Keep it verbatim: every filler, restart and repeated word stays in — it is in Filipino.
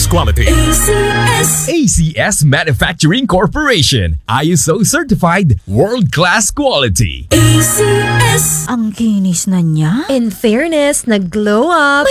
quality. A C S. A C S Manufacturing Corporation. I S O certified world-class quality. A C S. Ang kinis na niya. In fairness, nag-glow up.